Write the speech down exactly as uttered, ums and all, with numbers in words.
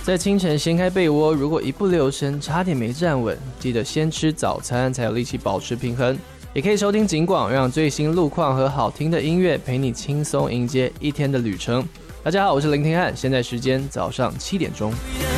在清晨掀开被窝，如果一不留神差点没站稳，记得先吃早餐才有力气保持平衡。也可以收听警广，让最新路况和好听的音乐陪你轻松迎接一天的旅程。大家好，我是林廷汉，现在时间早上七点钟。